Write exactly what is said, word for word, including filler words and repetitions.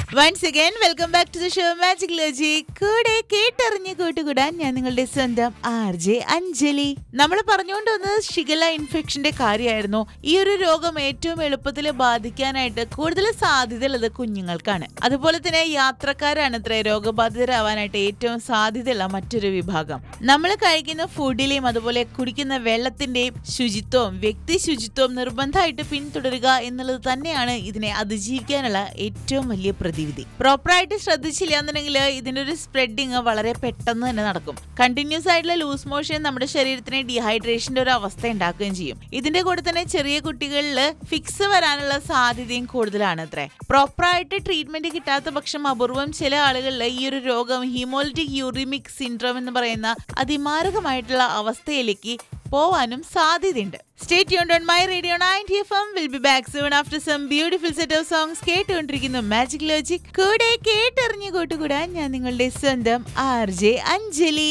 Once again welcome back to the show magic logic. കൂടെ കേട്ടറിഞ്ഞ് കൂട്ടുകൂടാൻ ഞാൻ നിങ്ങളുടെ സ്വന്തം ആർ ജെ അഞ്ജലി. നമ്മൾ പറഞ്ഞുകൊണ്ട് വന്നത് ഷിഗല്ല ഇൻഫെക്ഷന്റെ കാര്യമായിരുന്നു. ഈ ഒരു രോഗം ഏറ്റവും എളുപ്പത്തിൽ ബാധിക്കാനായിട്ട് കൂടുതൽ സാധ്യതയുള്ളത് കുഞ്ഞുങ്ങൾക്കാണ്. അതുപോലെ തന്നെ യാത്രക്കാരാണ് ഇത്ര രോഗബാധിതരാവാനായിട്ട് ഏറ്റവും സാധ്യതയുള്ള മറ്റൊരു വിഭാഗം. നമ്മൾ കഴിക്കുന്ന ഫുഡിലെയും അതുപോലെ കുടിക്കുന്ന വെള്ളത്തിന്റെയും ശുചിത്വവും വ്യക്തി ശുചിത്വവും നിർബന്ധമായിട്ട് പിന്തുടരുക എന്നുള്ളത് തന്നെയാണ് ഇതിനെ അതിജീവിക്കാനുള്ള ഏറ്റവും വലിയ പ്രതിവിധി. പ്രോപ്പറായിട്ട് ശ്രദ്ധിച്ചില്ല എന്നുണ്ടെങ്കിൽ ഇതിന്റെ ഒരു സ്പ്രെഡിങ് വളരെ പെട്ടെന്ന് തന്നെ നടക്കും. കണ്ടിന്യൂസ് ആയിട്ടുള്ള ലൂസ് മോഷൻ നമ്മുടെ ശരീരത്തിന് ഡീഹൈഡ്രേഷന്റെ ഒരു അവസ്ഥ ഉണ്ടാക്കുകയും ചെയ്യും. ഇതിന്റെ കൂടെ തന്നെ ചെറിയ കുട്ടികളിൽ ഫിക്സ് വരാനുള്ള സാധ്യതയും കൂടുതലാണ് അത്രേ. പ്രോപ്പറായിട്ട് ട്രീറ്റ്മെന്റ് കിട്ടാത്ത പക്ഷം അപൂർവം ചില ആളുകളിൽ ഈ ഒരു രോഗം ഹീമോലിറ്റിക് യൂറിമിക് സിൻഡ്രോം എന്ന് പറയുന്ന അതിമാരകമായിട്ടുള്ള അവസ്ഥയിലേക്ക് പോവാനും സാധ്യതയുണ്ട്. Stay tuned on my radio ninety F M. We'll be back soon after some beautiful set of songs. കേട്ടുകൊണ്ടിരിക്കുന്നു മാജിക് ലോജിക്. കൂടെ കേട്ടറിഞ്ഞു കൂട്ടുകൂടാൻ ഞാൻ നിങ്ങളുടെ സ്വന്തം ആർ ജെ അഞ്ജലി.